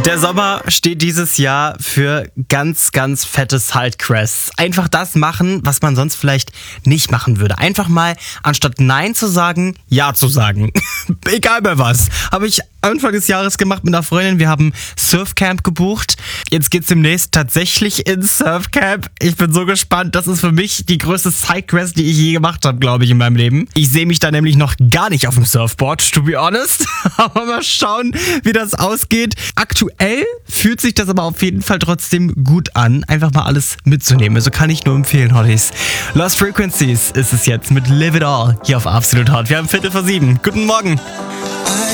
Der Sommer steht dieses Jahr für ganz, ganz fette Sidequests. Einfach das machen, was man sonst vielleicht nicht machen würde. Einfach mal, anstatt Nein zu sagen, Ja zu sagen. Egal bei was. Habe ich Anfang des Jahres gemacht mit einer Freundin. Wir haben Surfcamp gebucht. Jetzt geht's demnächst tatsächlich ins Surfcamp. Ich bin so gespannt. Das ist für mich die größte Sidequest, die ich je gemacht habe, glaube ich, in meinem Leben. Ich sehe mich da nämlich noch gar nicht auf dem Surfboard, to be honest. Aber mal schauen, wie das ausgeht. Aktuell fühlt sich das aber auf jeden Fall trotzdem gut an, einfach mal alles mitzunehmen. Also kann ich nur empfehlen, Hotties. Lost Frequencies ist es jetzt mit Live It All hier auf Absolut Hot. Wir haben 6:45. Guten Morgen.